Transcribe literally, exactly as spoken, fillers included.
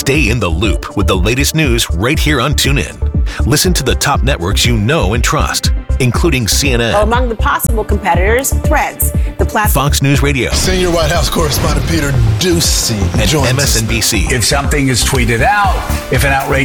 Stay in the loop with the latest news right here on TuneIn. Listen to the top networks you know and trust, including C N N. Among the possible competitors, Threads, the platform. Fox News Radio. Senior White House correspondent Peter Doocy and joins M S N B C. us. If something is tweeted out, if an outrageous